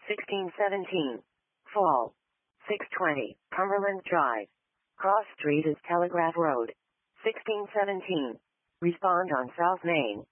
1617. Fall. 620. Cumberland Drive. Cross Street is Telegraph Road. 1617. Respond on South Main.